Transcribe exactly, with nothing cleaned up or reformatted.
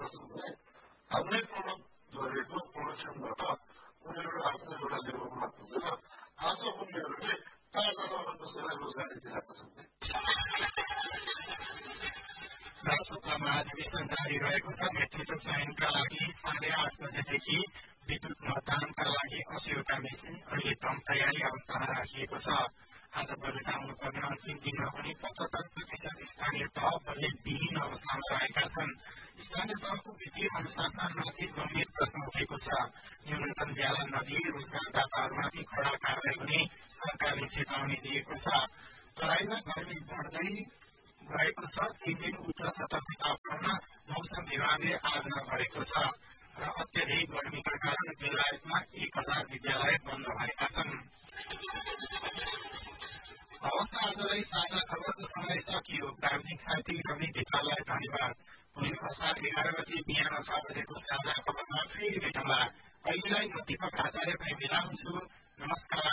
प्रश्न भने हाम्रै प्रडक्ट गरेको प्रोडक्सनबाट उनीहरू आफ्नो एउटा लेभलमा पुगेर आज उनीहरूले चारजना अरू कसैलाई रोजगारी दिएका छन्। राष्ट्रपति महाधिवेशन जारी रहेको छ। नेतृत्व चयनका लागि साढे आठ बजेदेखि विद्युत मतदानका लागि अस्सीवटा मेसिन अहिले कम तयारी अवस्थामा राखिएको छ। आज बजेट आउनुपर्ने अन्तिम दिनमा पनि पचहत्तर प्रतिशत स्थानीय तह बजेटविहीन अवस्थामा रहेका छन्। स्थानीय तहको वित्तीय अनुशासनमाथि गम्भीर प्रश्न उठेको छ। न्यूनतम ब्याज नदिई रोजगारदाताहरूमाथि कड़ा कारवाही हुने सरकारले चेतावनी दिएको छ। तराईमा गर्मी बढ्दै गएको छ। तीन दिन उच्च सतर्क तापमानमा मौसम विभागले आग्रह गरेको छ र अत्याधिक गर्मीका कारण बेलायतमा एक हजार विद्यालय बन्द भएका छन्। हवस्, आजलाई साझा खबरको समय सकियो। प्राविधिक साथी रवि ढकाललाई धन्यवाद। भोलि असार एघार गते बिहान छ बजेको साझा खबरमा फेरि भेटौँला। अहिलेलाई म दीपक आचार्य पनि बिदा हुन्छु। नमस्कार।